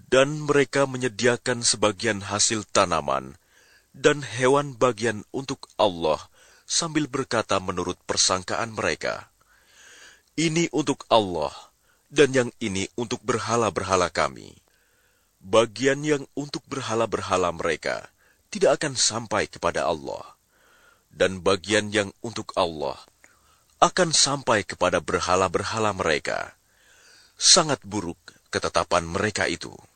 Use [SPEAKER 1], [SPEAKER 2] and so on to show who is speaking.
[SPEAKER 1] Dan mereka menyediakan sebagian hasil tanaman dan hewan bagian untuk Allah sambil berkata menurut persangkaan mereka, "Ini untuk Allah, dan yang ini untuk berhala-berhala kami." Bagian yang untuk berhala-berhala mereka tidak akan sampai kepada Allah, dan bagian yang untuk Allah akan sampai kepada berhala-berhala mereka. Sangat buruk ketetapan mereka itu.